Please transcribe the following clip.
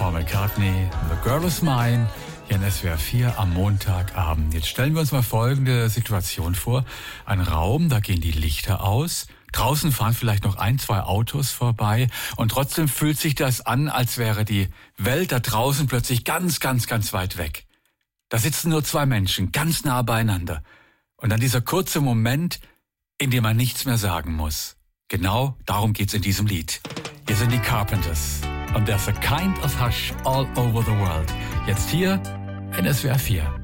Paul McCartney, The Girl Is Mine, hier in SWR 4 am Montagabend. Jetzt stellen wir uns mal folgende Situation vor. Ein Raum, da gehen die Lichter aus. Draußen fahren vielleicht noch 1, 2 Autos vorbei. Und trotzdem fühlt sich das an, als wäre die Welt da draußen plötzlich ganz, ganz, ganz weit weg. Da sitzen nur 2 Menschen, ganz nah beieinander. Und dann dieser kurze Moment, in dem man nichts mehr sagen muss. Genau darum geht's in diesem Lied. Hier sind die Carpenters. Und there's a kind of hush all over the world. Jetzt hier in SWR 4.